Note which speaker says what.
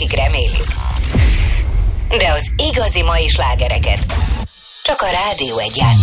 Speaker 1: akik remélik. De az igazi mai slágereket csak a Rádió 1 játszik.